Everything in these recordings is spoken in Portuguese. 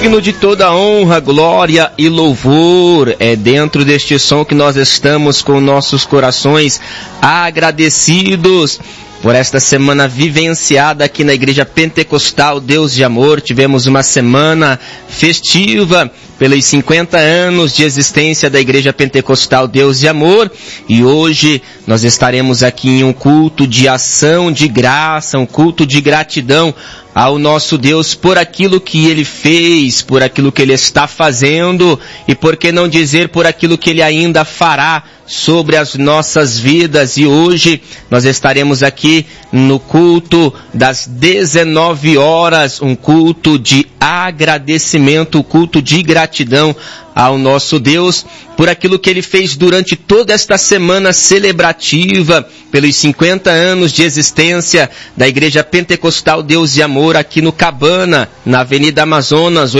digno de toda honra, glória e louvor. É dentro deste som que nós estamos com nossos corações agradecidos por esta semana vivenciada aqui na Igreja Pentecostal Deus de Amor. Tivemos uma semana festiva pelos 50 anos de existência da Igreja Pentecostal Deus de Amor, e hoje nós estaremos aqui em um culto de ação de graça, um culto de gratidão ao nosso Deus por aquilo que Ele fez, por aquilo que Ele está fazendo e, por que não dizer, por aquilo que Ele ainda fará sobre as nossas vidas. E hoje nós estaremos aqui no culto das 19 horas, um culto de agradecimento, um culto de gratidão ao nosso Deus por aquilo que Ele fez durante toda esta semana celebrativa, pelos 50 anos de existência da Igreja Pentecostal Deus de Amor aqui no Cabana, na Avenida Amazonas,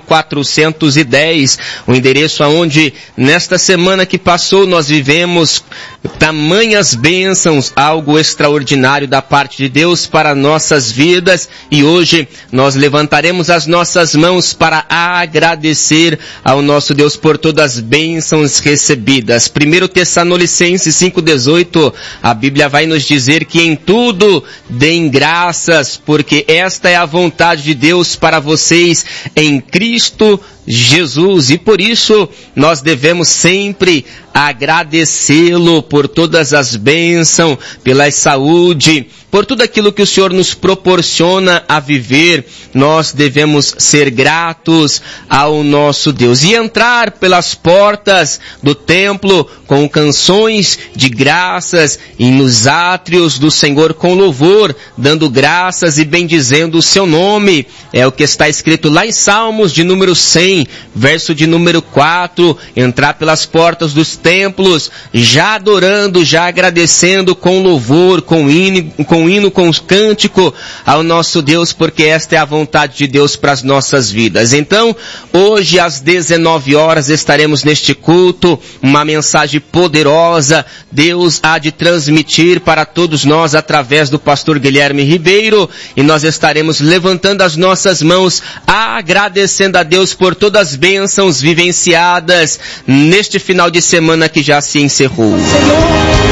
8410, o endereço aonde nesta semana que passou nós vivemos tamanhas bênçãos, algo extraordinário da parte de Deus para nossas vidas, e hoje nós levantaremos as nossas mãos para agradecer ao nosso Deus por todas as bênçãos recebidas. 1 Tessalonicenses 5,18, a Bíblia vai nos dizer que em tudo deem graças, porque esta é a vontade de Deus para vocês em Cristo Jesus, e por isso nós devemos sempre agradecê-lo por todas as bênçãos, pela saúde, por tudo aquilo que o Senhor nos proporciona a viver. Nós devemos ser gratos ao nosso Deus e entrar pelas portas do templo com canções de graças e nos átrios do Senhor com louvor, dando graças e bendizendo o seu nome. É o que está escrito lá em Salmos de número 100, verso de número 4, entrar pelas portas dos templos, já adorando, já agradecendo com louvor, com hino, com cântico ao nosso Deus, porque esta é a vontade de Deus para as nossas vidas. Então, hoje às 19 horas estaremos neste culto, uma mensagem poderosa, Deus há de transmitir para todos nós através do pastor Guilherme Ribeiro, e nós estaremos levantando as nossas mãos, agradecendo a Deus por todas as bênçãos vivenciadas neste final de semana que já se encerrou. Senhor,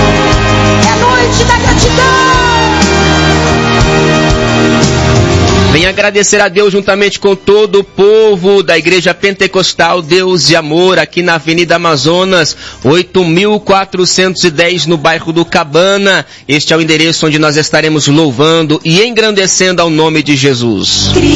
é noite da gratidão. Venha agradecer a Deus juntamente com todo o povo da Igreja Pentecostal Deus de Amor, aqui na Avenida Amazonas, 8410, no bairro do Cabana. Este é o endereço onde nós estaremos louvando e engrandecendo ao nome de Jesus.